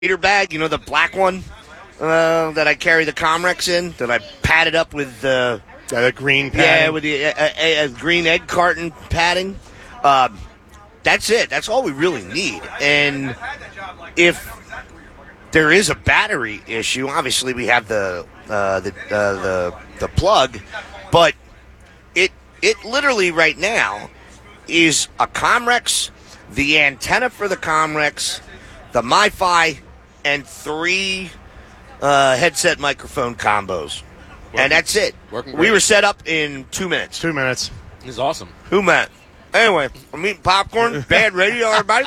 bag, the black one that I carry the Comrex in, that I padded up with the green padding. Yeah, with the green egg carton padding. That's it. That's all we really need. And if there is a battery issue, obviously we have the plug, but it literally right now is a Comrex, the antenna for the Comrex, the MiFi, and 3 headset microphone combos. And that's it. We were set up in 2 minutes. 2 minutes. This is awesome. Who met? Anyway, I'm eating popcorn. Bad radio, everybody.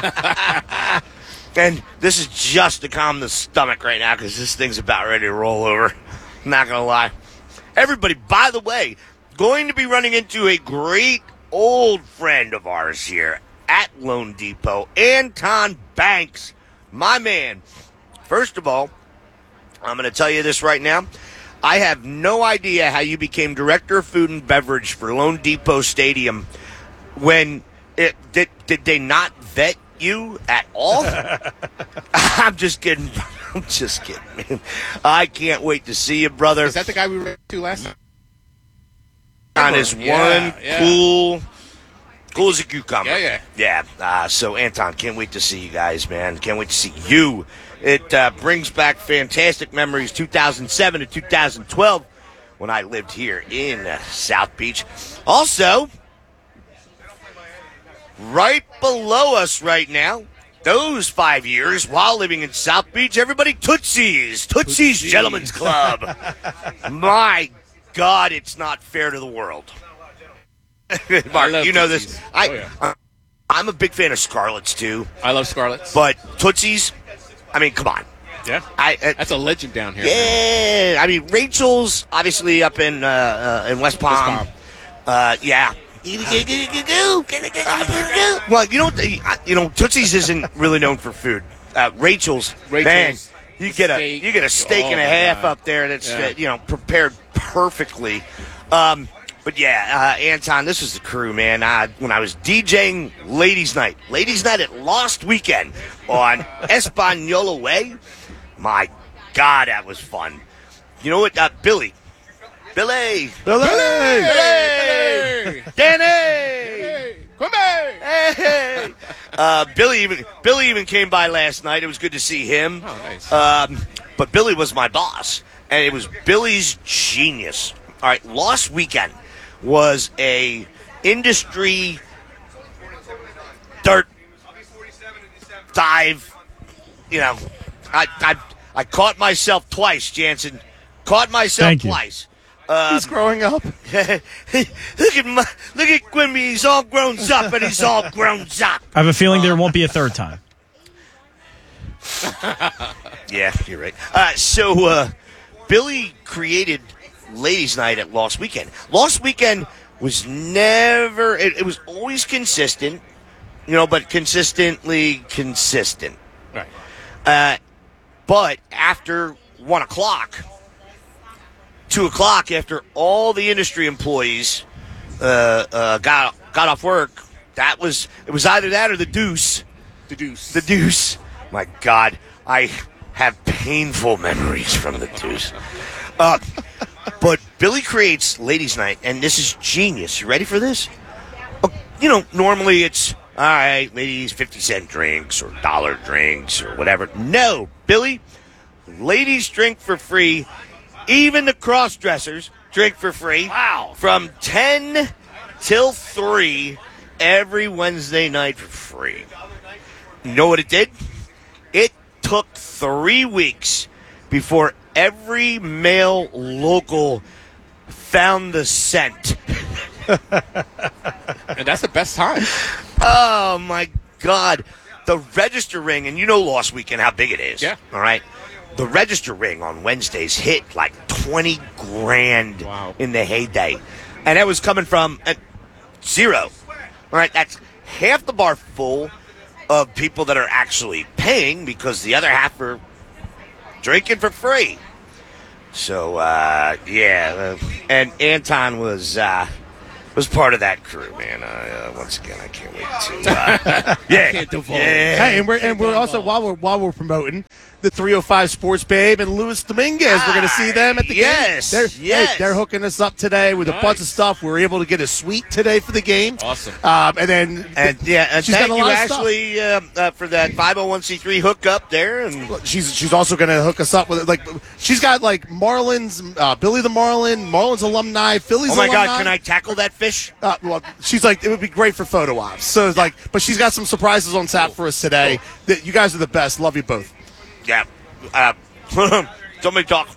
And this is just to calm the stomach right now because this thing's about ready to roll over. I'm not going to lie. Everybody, by the way, going to be running into a great old friend of ours here at Loan Depot, Anton Banks, my man. First of all, I'm going to tell you this right now. I have no idea how you became director of food and beverage for Loan Depot Stadium when did they not vet you at all? I'm just kidding. I'm just kidding, man. I can't wait to see you, brother. Is that the guy we ran to last night? On his cool as a cucumber. Yeah. So, Anton, can't wait to see you guys, man. Can't wait to see you. It brings back fantastic memories, 2007 to 2012, when I lived here in South Beach. Also, right below us right now, those 5 years while living in South Beach, everybody, Tootsie's Gentlemen's Club. My God, it's not fair to the world. Mark, you know Tootsie's. this. I'm a big fan of Scarlett's, too. I love Scarlett's. But Tootsie's, I mean, come on. Yeah. That's a legend down here. Yeah. Man. I mean, Rachel's, obviously, up in West Palm. Yeah. Well, Tootsie's isn't really known for food. Rachel's, man, you get a steak and a half up there that's prepared perfectly. But yeah, Anton, this is the crew, man. When I was DJing Ladies Night at Lost Weekend on Espanola Way, my God, that was fun. You know what, Billy, Danny, hey. Billy even came by last night. It was good to see him. Oh, nice. But Billy was my boss, and it was Billy's genius. All right, Lost Weekend was a industry dirt dive. I caught myself twice, Jansen. Thank you. Twice. He's growing up. look at Quimby. He's all grown up, and he's all grown up. I have a feeling there won't be a third time. Yeah, you're right. So Billy created Ladies Night at Lost Weekend. Lost Weekend was never, it was always consistent, but consistently consistent. Right. But after 1 o'clock, 2 o'clock, after all the industry employees got off work, it was either that or the deuce. The deuce. My God, I have painful memories from the deuce. But Billy creates Ladies Night, and this is genius. You ready for this? Normally it's, all right, ladies, 50-cent drinks or dollar drinks or whatever. No, Billy, ladies drink for free. Even the cross-dressers drink for free. Wow. From 10 till 3 every Wednesday night for free. You know what it did? It took 3 weeks before every male local found the scent. And that's the best time. Oh, my God. The register ring, and Lost Weekend, how big it is. Yeah. All right? The register ring on Wednesdays hit like $20,000 Wow. in the heyday. And that was coming from zero. All right? That's half the bar full of people that are actually paying because the other half are drinking for free. So, and Anton was was part of that crew, man. Once again, I can't wait to. Hey, and we're also while we're promoting the 305 Sports Babe and Luis Dominguez. We're going to see them at the game. They're hooking us up today with a bunch of stuff. We were able to get a suite today for the game. Awesome. And thank you, Ashley, for that 501c3 hookup there. And she's also going to hook us up with she's got Marlins, Billy the Marlins alumni, Phillies. Oh my alumni. God, can I tackle that fish? Well, she's it would be great for photo ops. So but she's got some surprises on tap for us today. That you guys are the best. Love you both. Yeah. Somebody talk.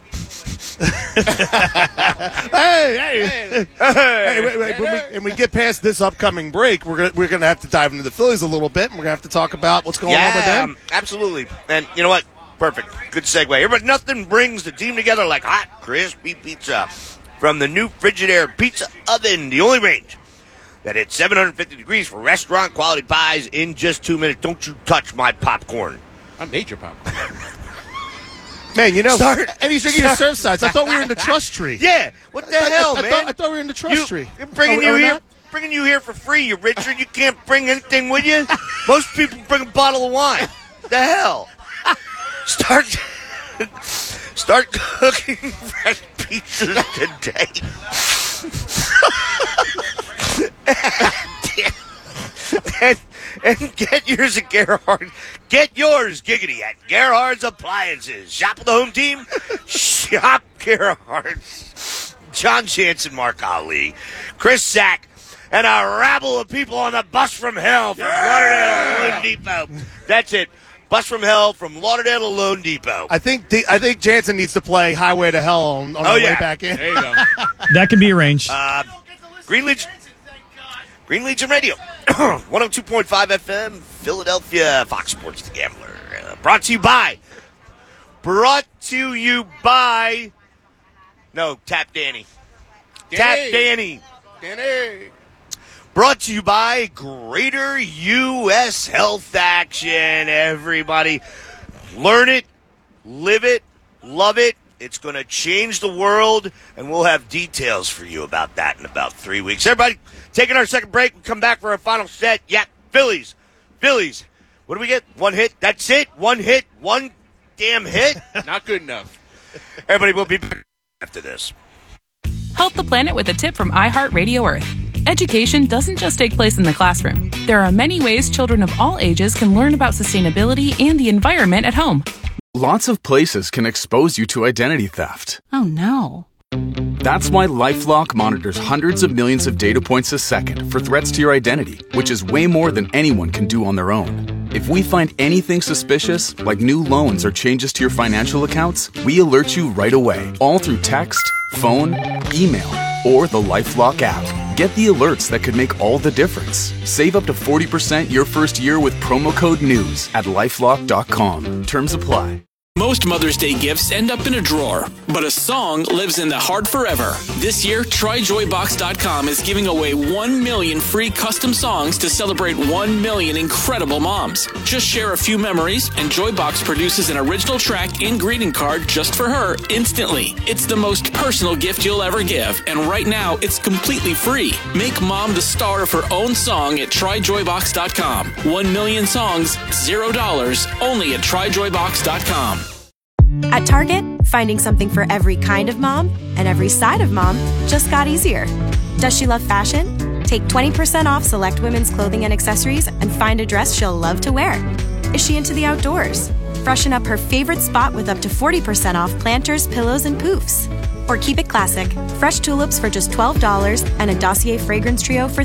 Hey, when we get past this upcoming break, we're gonna have to dive into the Phillies a little bit, and we're gonna have to talk about what's going on with them. Absolutely. And you know what? Perfect. Good segue. But nothing brings the team together like hot, crispy pizza from the new Frigidaire Pizza Oven, the only range that hits 750 degrees for restaurant quality pies in just 2 minutes. Don't you touch my popcorn. I made your popcorn. Man, and he's drinking the surf sides. I thought we were in the trust tree. Yeah, what the hell, man? I thought we were in the trust tree. Bringing you here for free, you Richard. You can't bring anything with you. Most people bring a bottle of wine. The hell? Start cooking fresh pizzas today. And get yours at Gerhard. Get yours, giggity, at Gerhard's Appliances. Shop with the home team. Shop Gerhard's. John Jansen, Mark Ali, Chris Sack, and a rabble of people on the bus from hell from Lauderdale to Lone Depot. That's it. Bus from hell from Lauderdale to Lone Depot. I think Jansen needs to play Highway to Hell on the way back in. There you go. That can be arranged. Green Legion Radio, 102.5 FM, Philadelphia, Fox Sports The Gambler. Brought to you by. No, Tap Danny. Tap Danny. Brought to you by Greater U.S. Health Action, everybody. Learn it, live it, love it. It's going to change the world, and we'll have details for you about that in about 3 weeks. Everybody, taking our second break. We'll come back for our final set. Yeah, Phillies. What do we get? One hit? That's it? One hit? One damn hit? Not good enough. Everybody will be back after this. Help the planet with a tip from iHeartRadio Earth. Education doesn't just take place in the classroom. There are many ways children of all ages can learn about sustainability and the environment at home. Lots of places can expose you to identity theft. Oh, no. That's why LifeLock monitors hundreds of millions of data points a second for threats to your identity, which is way more than anyone can do on their own. If we find anything suspicious, like new loans or changes to your financial accounts, we alert you right away, all through text, phone, email, or the LifeLock app. Get the alerts that could make all the difference. Save up to 40% your first year with promo code NEWS at LifeLock.com. Terms apply. Most Mother's Day gifts end up in a drawer, but a song lives in the heart forever. This year, TryJoyBox.com is giving away 1 million free custom songs to celebrate 1 million incredible moms. Just share a few memories, and Joybox produces an original track and greeting card just for her instantly. It's the most personal gift you'll ever give, and right now, it's completely free. Make mom the star of her own song at TryJoyBox.com. 1 million songs, $0, only at TryJoyBox.com. At Target, finding something for every kind of mom and every side of mom just got easier. Does she love fashion? Take 20% off select women's clothing and accessories and find a dress she'll love to wear. Is she into the outdoors? Freshen up her favorite spot with up to 40% off planters, pillows, and poofs. Or keep it classic, fresh tulips for just $12 and a Dossier fragrance trio for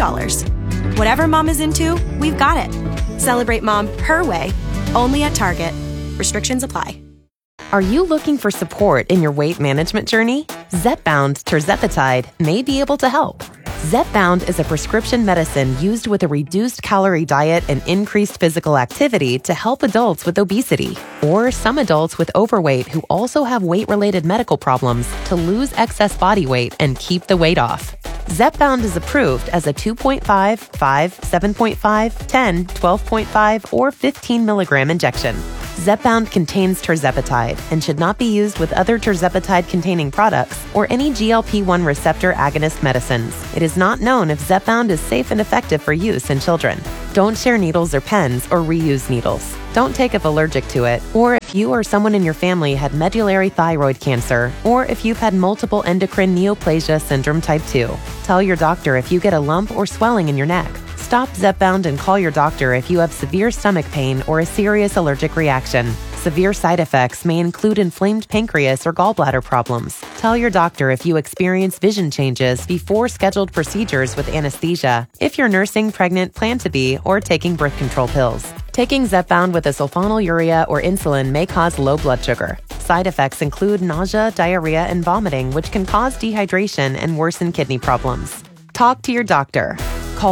$32. Whatever mom is into, we've got it. Celebrate mom her way, only at Target. Restrictions apply. Are you looking for support in your weight management journey? Zepbound tirzepatide may be able to help. Zepbound is a prescription medicine used with a reduced calorie diet and increased physical activity to help adults with obesity or some adults with overweight who also have weight-related medical problems to lose excess body weight and keep the weight off. Zepbound is approved as a 2.5, 5, 7.5, 10, 12.5, or 15 milligram injection. Zepbound contains tirzepatide and should not be used with other tirzepatide-containing products or any GLP-1 receptor agonist medicines. It is not known if Zepbound is safe and effective for use in children. Don't share needles or pens or reuse needles. Don't take if allergic to it, or if you or someone in your family had medullary thyroid cancer, or if you've had multiple endocrine neoplasia syndrome type 2. Tell your doctor if you get a lump or swelling in your neck. Stop Zepbound and call your doctor if you have severe stomach pain or a serious allergic reaction. Severe side effects may include inflamed pancreas or gallbladder problems. Tell your doctor if you experience vision changes before scheduled procedures with anesthesia, if you're nursing, pregnant, plan to be, or taking birth control pills. Taking Zepbound with a sulfonylurea or insulin may cause low blood sugar. Side effects include nausea, diarrhea, and vomiting, which can cause dehydration and worsen kidney problems. Talk to your doctor. Call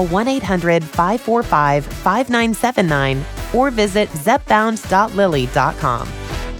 1-800-545-5979 or visit zepbound.lilly.com.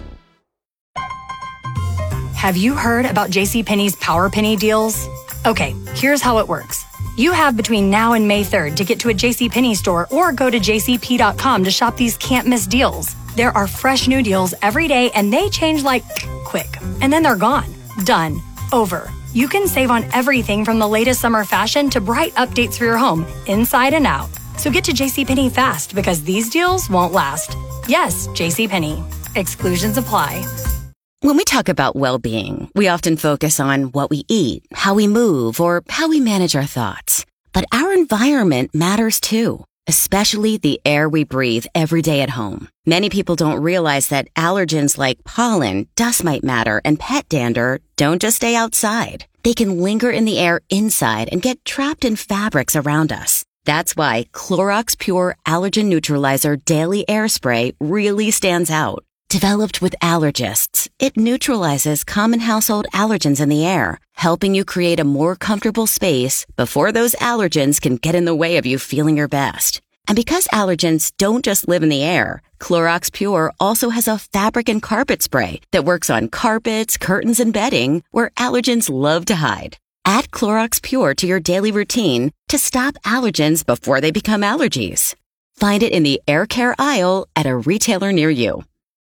Have you heard about JCPenney's Power Penny deals? Okay, here's how it works. You have between now and May 3rd to get to a JCPenney store or go to jcp.com to shop these can't-miss deals. There are fresh new deals every day, and they change like quick. And then they're gone. Done. Over. You can save on everything from the latest summer fashion to bright updates for your home, inside and out. So get to JCPenney fast because these deals won't last. Yes, JCPenney. Exclusions apply. When we talk about well-being, we often focus on what we eat, how we move, or how we manage our thoughts. But our environment matters too, especially the air we breathe every day at home. Many people don't realize that allergens like pollen, dust mite matter, and pet dander don't just stay outside. They can linger in the air inside and get trapped in fabrics around us. That's why Clorox Pure Allergen Neutralizer Daily Air Spray really stands out. Developed with allergists, it neutralizes common household allergens in the air, helping you create a more comfortable space before those allergens can get in the way of you feeling your best. And because allergens don't just live in the air, Clorox Pure also has a fabric and carpet spray that works on carpets, curtains, and bedding where allergens love to hide. Add Clorox Pure to your daily routine to stop allergens before they become allergies. Find it in the air care aisle at a retailer near you.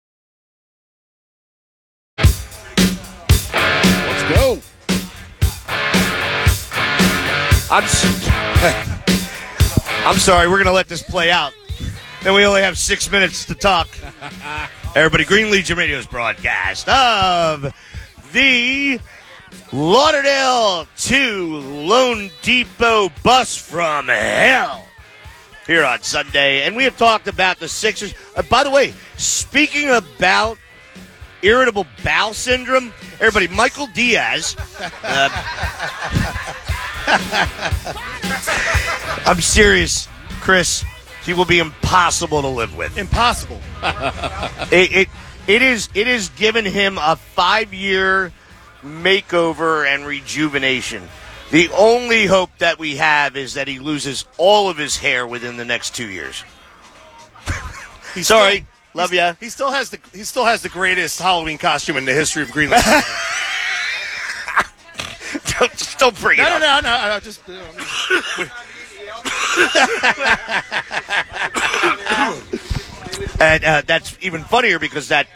Go. I'm sorry, we're going to let this play out. Then we only have 6 minutes to talk. Everybody, Green Legion Radio's broadcast of the Lauderdale to Lone Depot bus from hell here on Sunday. And we have talked about the Sixers. By the way, speaking about irritable bowel syndrome, everybody, Michael Diaz. I'm serious, Chris. He will be impossible to live with. Impossible. It is given him a 5-year makeover and rejuvenation. The only hope that we have is that he loses all of his hair within the next 2 years. Sorry. Love ya. He still has the greatest Halloween costume in the history of Greenland. don't bring it up. No. Just. And that's even funnier because that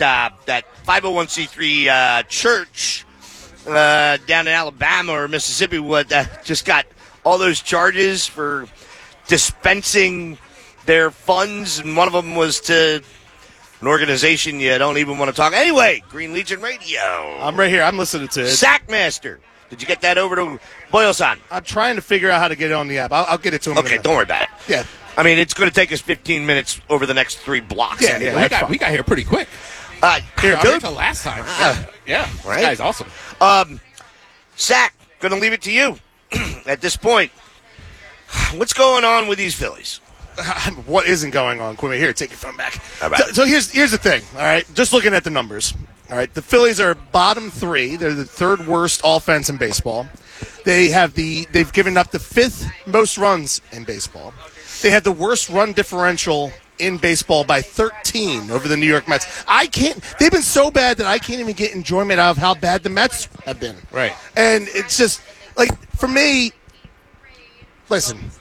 501c3 church down in Alabama or Mississippi just got all those charges for dispensing their funds, and one of them was to an organization you don't even want to talk. Anyway, Green Legion Radio. I'm right here. I'm listening to it. Sackmaster. Did you get that over to Boyle-san? I'm trying to figure out how to get it on the app. I'll get it to him. Okay, don't worry about it. Yeah. I mean, it's going to take us 15 minutes over the next 3 blocks. Yeah, anyway. We got here pretty quick. Here, compared to last time. Yeah, right? This guy's awesome. Sack, going to leave it to you at this point. What's going on with these Phillies? What isn't going on, Quimmy? Here, take your phone back. Right. So here's the thing, all right? Just looking at the numbers, all right? The Phillies are bottom 3. They're the 3rd worst offense in baseball. They've given up the 5th most runs in baseball. They had the worst run differential in baseball by 13 over the New York Mets. They've been so bad that I can't even get enjoyment out of how bad the Mets have been. Right. And it's just, like, for me, listen,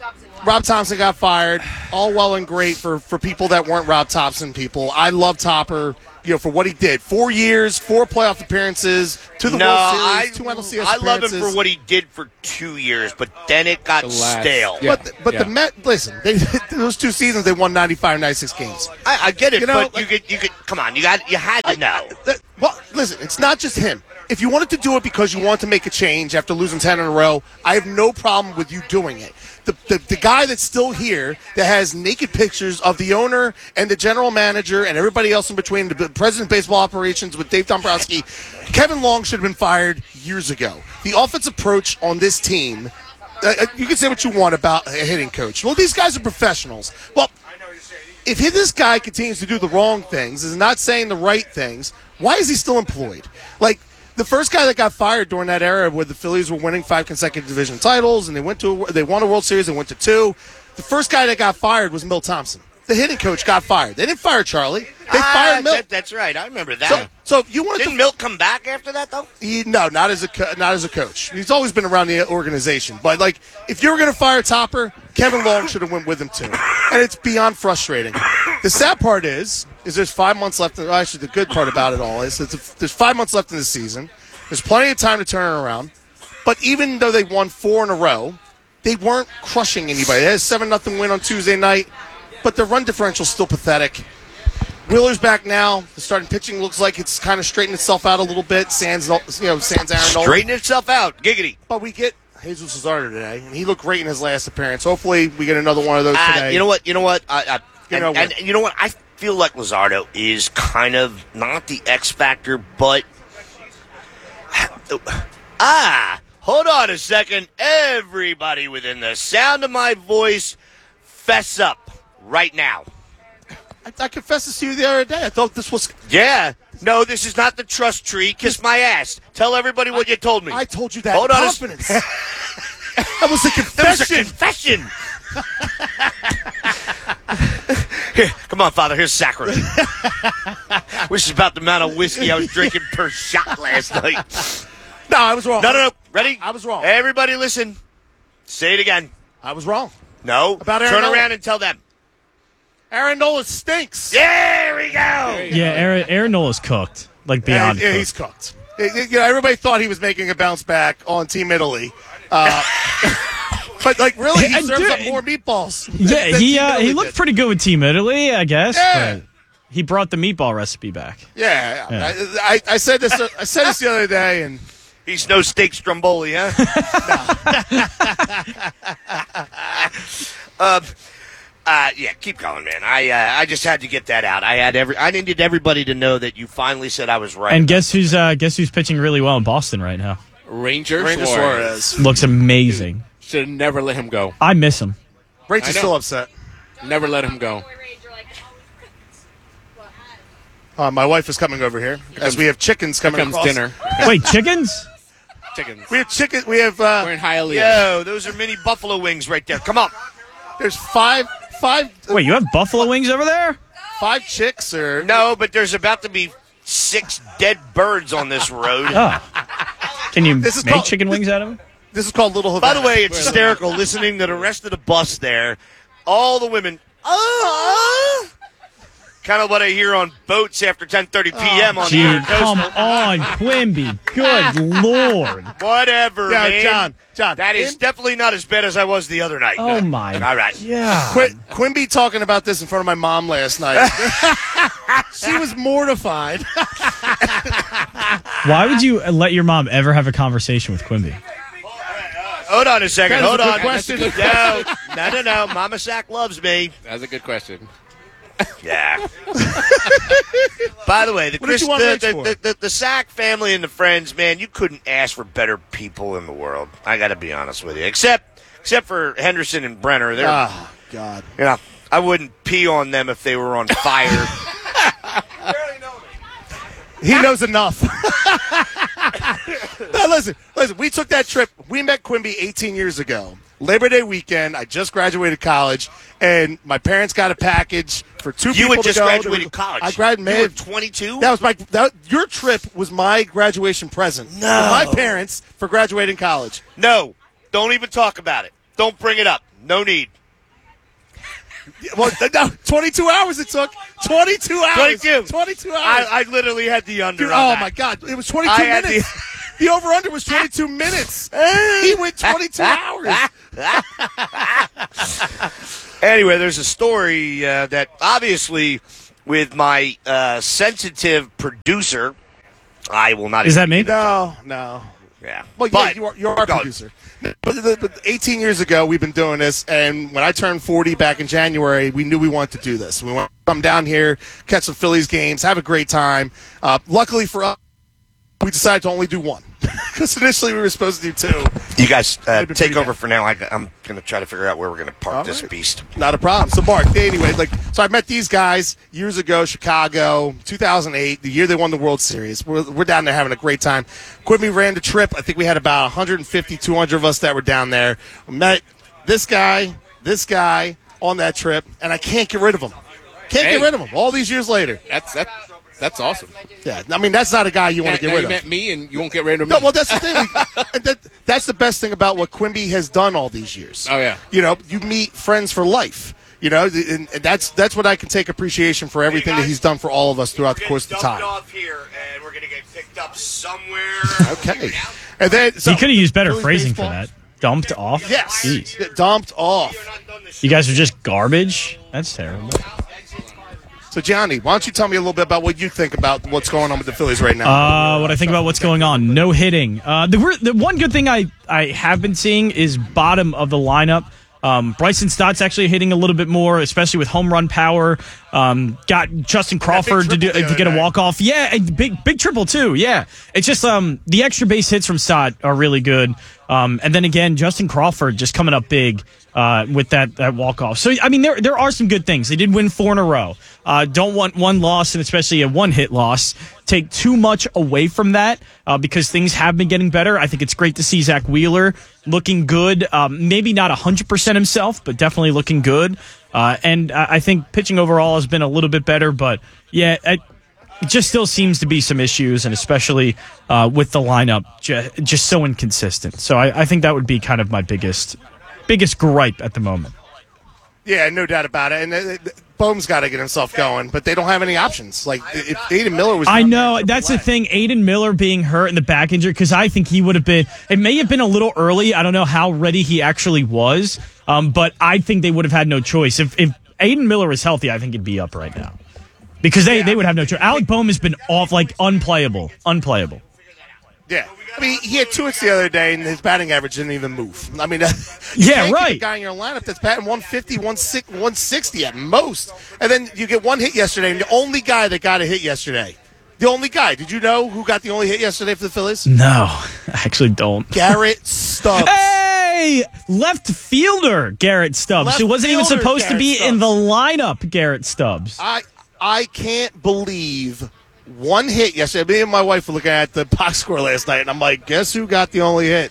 Rob Thompson got fired. All well and great for people that weren't Rob Thompson people. I love Topper, for what he did. 4 years, 4 playoff appearances, to the World Series, 2 NLCS appearances. I love him for what he did for 2 years, but then it got stale. Yeah. But the Met, listen, those 2 seasons they won 95, 96 games. I get it, but you could come on, you had to know. Well, listen, it's not just him. If you wanted to do it because you want to make a change after losing 10 in a row, I have no problem with you doing it. The guy that's still here that has naked pictures of the owner and the general manager and everybody else in between, the president of baseball operations with Dave Dombrowski, Kevin Long should have been fired years ago. The offensive approach on this team, you can say what you want about a hitting coach. Well, these guys are professionals. Well, if this guy continues to do the wrong things, is not saying the right things, why is he still employed? Like, the first guy that got fired during that era where the Phillies were winning 5 consecutive division titles and they won a World Series and went to 2, the first guy that got fired was Milt Thompson. The hitting coach got fired. They didn't fire Charlie. They fired Milt. That's right. I remember that. So if you wanted Didn't Milt come back after that, though? No, not as a coach. He's always been around the organization. But, if you were going to fire Topper, Kevin Long should have went with him, too. And it's beyond frustrating. The sad part is there's 5 months left. Actually, the good part about it all is there's 5 months left in the season. There's plenty of time to turn it around. But even though they won 4 in a row, they weren't crushing anybody. They had a 7-0 win on Tuesday night, but their run differential's still pathetic. Wheeler's back now. The starting pitching looks like it's kind of straightened itself out a little bit. Sans Aaron Nola. Straighten itself out. Giggity. But we get Jesus Luzardo today, and he looked great in his last appearance. Hopefully we get another one of those today. You know what? You know what? I feel like Luzardo is kind of not the X factor, but hold on a second. Everybody within the sound of my voice, fess up right now. I confessed this to you the other day. I thought this was... Yeah. No, this is not the trust tree. Kiss my ass. Tell everybody what you told me. I told you that Hold in on confidence. That was a confession. Here, come on, Father. Here's sacrament. Which is about the amount of whiskey I was drinking per shot last night. No, I was wrong. No. Ready? I was wrong. Everybody listen. Say it again. I was wrong. No. About Aaron Turn Nola. around and tell them. Aaron Nola stinks. There we go. Yeah, Aaron Nola's cooked. Beyond cooked. He's cooked. Everybody thought he was making a bounce back on Team Italy. But, really, he serves up more meatballs. Yeah, he looked pretty good with Team Italy, I guess. Yeah. But he brought the meatball recipe back. Yeah. I said this the other day, and he's no steak Stromboli, huh? Yeah, keep going, man. I just had to get that out. I needed everybody to know that you finally said I was right. And guess who's pitching really well in Boston right now? Ranger Suarez. Looks amazing. Should have never let him go. I miss him. Rachel's still upset. Never let him go. My wife is coming over here as we have chickens coming across. Dinner. Wait, chickens? Chickens. We have chicken. We have. We're in Hialeah. Yo, those are mini buffalo wings right there. Come on. There's five. Wait, you have buffalo wings over there? 5 chicks, or no? But there's about to be 6 dead birds on this road. Oh. Can you make chicken wings out of them? This is called Little Havana. By the way, it's hysterical listening to the rest of the bus there. All the women, kind of what I hear on boats after 10:30 p.m. on the Dude, coastal. come on, Quimby. Good Lord. Whatever, man. John. That is definitely not as bad as I was the other night. Oh, my. All right. Yeah. Quimby talking about this in front of my mom last night. She was mortified. Why would you let your mom ever have a conversation with Quimby? Hold on a second. Hold on. Question. No. Mama Sack loves me. That's a good question. Yeah. By the way, the Sack family and the friends, man, you couldn't ask for better people in the world. I got to be honest with you. Except for Henderson and Brenner. They're, God. I wouldn't pee on them if they were on fire. He knows enough. Now, listen. We took that trip. We met Quimby 18 years ago. Labor Day weekend. I just graduated college, and my parents got a package for 2 people to go. You had just graduated college. I graduated. You were 22? That was your trip was my graduation present. No. For my parents for graduating college. No. Don't even talk about it. Don't bring it up. No need. Well, no, 22 hours it took. 22 hours. 22 hours. I literally had the under. Dude, on oh, that. my God. It was 22 minutes. The over-under was 22 minutes. He went 22 hours. Anyway, there's a story that obviously with my sensitive producer, I will not. Is that me? No. Yeah. Well, but, you're our producer. But 18 years ago, we've been doing this, and when I turned 40 back in January, we knew we wanted to do this. We want to come down here, catch some Phillies games, have a great time. Luckily for us, we decided to only do one because initially we were supposed to do two. You guys take over for now. I'm going to try to figure out where we're going to park this beast. Not a problem. So, Mark, anyway, so I met these guys years ago, Chicago, 2008, the year they won the World Series. We're down there having a great time. Quimby ran the trip. I think we had about 150, 200 of us that were down there. We met this guy on that trip, and I can't get rid of him. Get rid of him all these years later. That's awesome. Yeah, I mean, that's not a guy you want to get rid of. You met me, and you won't get rid of me. No, well, that's the thing. That's the best thing about what Quimby has done all these years. Oh, yeah. You know, you meet friends for life. You know, and that's what I can take appreciation for everything that he's done for all of us throughout the course of the time. Off here, and we're going to get picked up somewhere. Okay. And then you could have used better phrasing for that. Dumped off? Yes. Jeez. Dumped off. You guys are just garbage? That's terrible. So, Johnny, why don't you tell me a little bit about what you think about what's going on with the Phillies right now? What I think about what's going on. No hitting. The one good thing I have been seeing is bottom of the lineup. Bryson Stott's actually hitting a little bit more, especially with home run power. Got Justin Crawford to get a walk-off. Yeah, big triple, too. Yeah. It's just the extra base hits from Stott are really good. And then again, Justin Crawford just coming up big with that walk-off. So, I mean, there are some good things. They did win 4 in a row. Don't want one loss, and especially a one-hit loss, take too much away from that because things have been getting better. I think it's great to see Zach Wheeler looking good. Maybe not 100% himself, but definitely looking good. And I think pitching overall has been a little bit better, but yeah, it just still seems to be some issues, and especially with the lineup, just so inconsistent. So I think that would be kind of my biggest gripe at the moment. Yeah, no doubt about it. And Bohm's got to get himself going, but they don't have any options. Like, if Aiden Miller was... I know, that's the thing. Aiden Miller being hurt in the back injury, because I think he would have been... It may have been a little early. I don't know how ready he actually was, but I think they would have had no choice. If Aiden Miller is healthy, I think he'd be up right now. Because they would have no choice. Alec Bohm has been off, like, unplayable. Yeah. I mean, he had 2 hits the other day, and his batting average didn't even move. I mean, yeah, right. Keep a guy in your lineup that's batting 150, 160 at most. And then you get 1 hit yesterday, and the only guy that got a hit yesterday. The only guy. Did you know who got the only hit yesterday for the Phillies? No, I actually don't. Garrett Stubbs. Hey! Left fielder Garrett Stubbs, who wasn't even supposed to be in the lineup, Garrett Stubbs. I can't believe 1 hit yesterday. Me and my wife were looking at the box score last night, and I'm like, guess who got the only hit?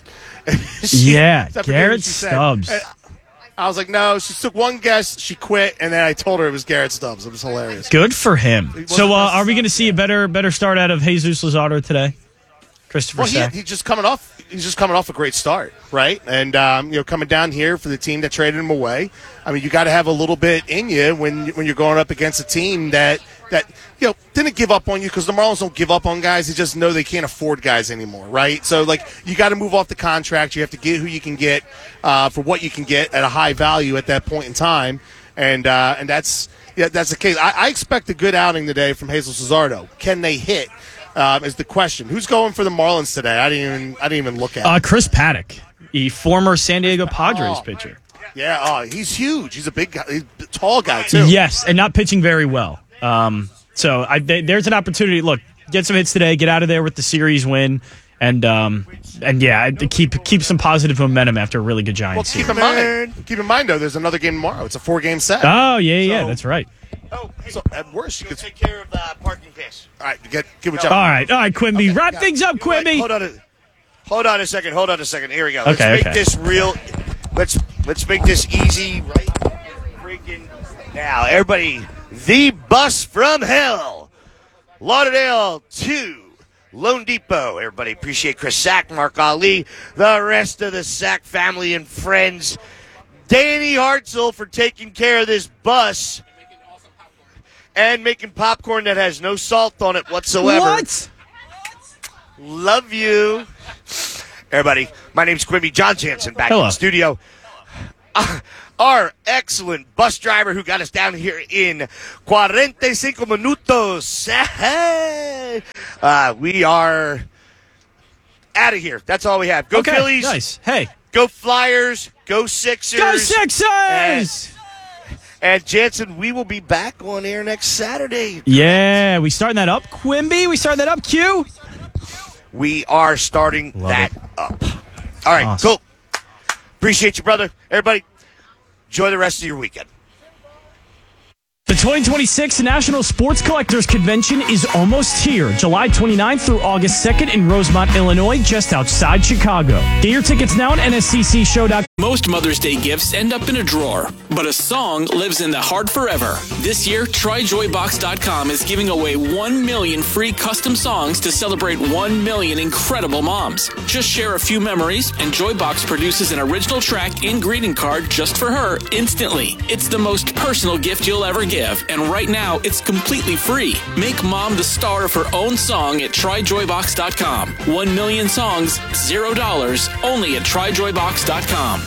Garrett Stubbs. I was like, no, she took 1 guess, she quit, and then I told her it was Garrett Stubbs. It was hilarious. Good for him. So are we going to see a better start out of Jesus Luzardo today? Christopher Sack? He's just coming off a great start, right? And coming down here for the team that traded him away. I mean, you got to have a little bit in you when you're going up against a team that didn't give up on you, because the Marlins don't give up on guys. They just know they can't afford guys anymore, right? So, you got to move off the contract. You have to get who you can get for what you can get at a high value at that point in time, and that's the case. I expect a good outing today from Jesus Luzardo. Can they hit? Is the question. Who's going for the Marlins today? I didn't even look at it. Chris Paddock, the former San Diego Padres pitcher. Yeah, he's huge. He's a big guy. He's a tall guy, too. Yes, and not pitching very well. So there's an opportunity. Look, get some hits today, get out of there with the series win, and keep some positive momentum after a really good Giants season. Keep in mind, though, there's another game tomorrow. It's a 4-game set. Oh, yeah, that's right. So at worst, you could take care of parking pass. All right, get what you All right, Quimby. Okay, wrap things up, Quimby. Hold on a second. Here we go. Let's make this real. Let's make this easy right freaking now. Everybody, the bus from hell, Lauderdale to Lone Depot. Everybody, appreciate Chris Sack, Mark Ali, the rest of the Sack family and friends. Danny Hartzell for taking care of this bus and making popcorn that has no salt on it whatsoever. What? Love you. Everybody, my name's Quimby. John Jansen back in the studio. Our excellent bus driver who got us down here in 45 minutos. We are out of here. That's all we have. Go Phillies. Nice. Hey. Go Flyers. Go Sixers. Go Sixers! And Jansen, we will be back on air next Saturday. Yeah, we starting that up, Quimby? We starting that up, Q? We are starting up. All right, awesome. Cool. Appreciate you, brother. Everybody, enjoy the rest of your weekend. The 2026 National Sports Collectors Convention is almost here, July 29th through August 2nd in Rosemont, Illinois, just outside Chicago. Get your tickets now at nsccshow.com. Most Mother's Day gifts end up in a drawer, but a song lives in the heart forever. This year, TryJoyBox.com is giving away 1 million free custom songs to celebrate 1 million incredible moms. Just share a few memories, and Joybox produces an original track and greeting card just for her instantly. It's the most personal gift you'll ever give, and right now, it's completely free. Make mom the star of her own song at TryJoyBox.com. 1 million songs, $0, only at TryJoyBox.com.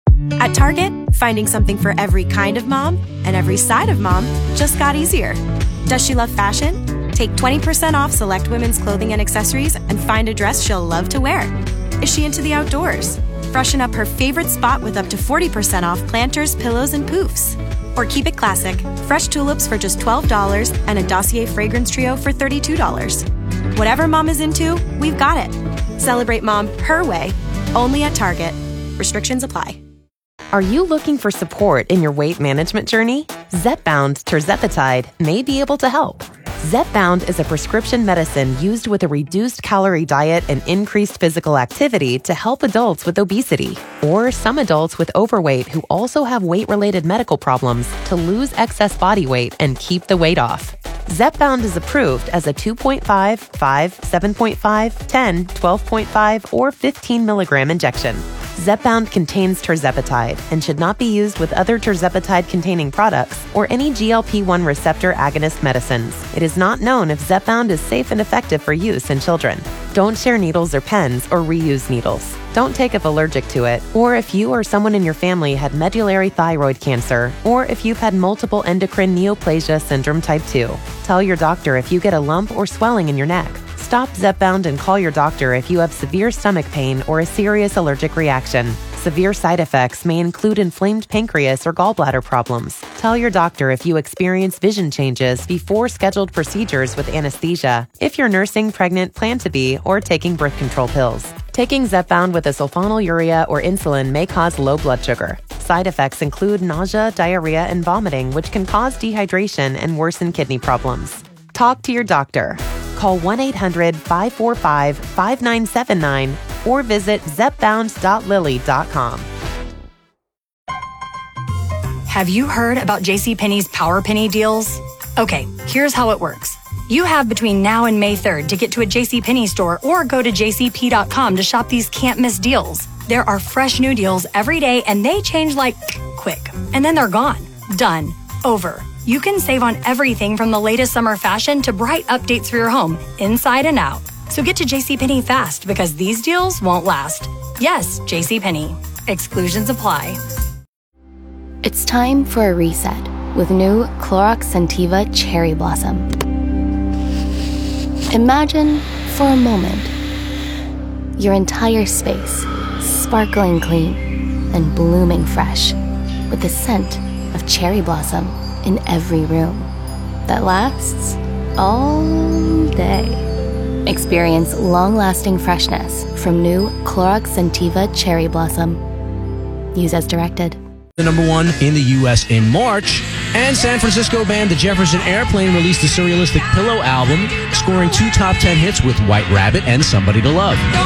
At Target, finding something for every kind of mom and every side of mom just got easier. Does she love fashion? Take 20% off select women's clothing and accessories and find a dress she'll love to wear. Is she into the outdoors? Freshen up her favorite spot with up to 40% off planters, pillows, and poofs. Or keep it classic, fresh tulips for just $12 and a Dossier fragrance trio for $32. Whatever mom is into, we've got it. Celebrate mom her way, only at Target. Restrictions apply. Are you looking for support in your weight management journey? Zepbound tirzepatide may be able to help. Zepbound is a prescription medicine used with a reduced calorie diet and increased physical activity to help adults with obesity, or some adults with overweight who also have weight-related medical problems to lose excess body weight and keep the weight off. Zepbound is approved as a 2.5, 5, 7.5, 10, 12.5, or 15 milligram injection. Zepbound contains tirzepatide and should not be used with other tirzepatide-containing products or any GLP-1 receptor agonist medicines. It is not known if Zepbound is safe and effective for use in children. Don't share needles or pens or reuse needles. Don't take if allergic to it, or if you or someone in your family had medullary thyroid cancer, or if you've had multiple endocrine neoplasia syndrome type 2. Tell your doctor if you get a lump or swelling in your neck. Stop Zepbound and call your doctor if you have severe stomach pain or a serious allergic reaction. Severe side effects may include inflamed pancreas or gallbladder problems. Tell your doctor if you experience vision changes before scheduled procedures with anesthesia, if you're nursing, pregnant, plan to be, or taking birth control pills. Taking Zepbound with a sulfonylurea or insulin may cause low blood sugar. Side effects include nausea, diarrhea, and vomiting, which can cause dehydration and worsen kidney problems. Talk to your doctor. Call 1-800-545-5979 or visit zepbound.lilly.com. Have you heard about JCPenney's Power Penny deals? Okay, here's how it works. You have between now and May 3rd to get to a JCPenney store or go to jcp.com to shop these can't-miss deals. There are fresh new deals every day, and they change like quick. And then they're gone. Done. Over. You can save on everything from the latest summer fashion to bright updates for your home, inside and out. So get to JCPenney fast because these deals won't last. Yes, JCPenney. Exclusions apply. It's time for a reset with new Clorox Scentiva Cherry Blossom. Imagine, for a moment, your entire space sparkling clean and blooming fresh with the scent of cherry blossom in every room that lasts all day. Experience long-lasting freshness from new Clorox Scentiva Cherry Blossom. Use as directed. The #1 in the U.S. in March, and San Francisco band The Jefferson Airplane released the surrealistic Pillow album, scoring 2 top 10 hits with White Rabbit and Somebody to Love.